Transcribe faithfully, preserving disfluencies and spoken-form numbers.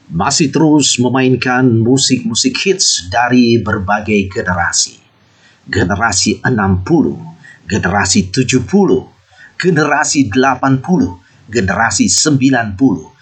masih terus memainkan musik-musik hits dari berbagai generasi. Generasi enam puluh, generasi tujuh puluh, generasi delapan puluh, generasi sembilan puluh,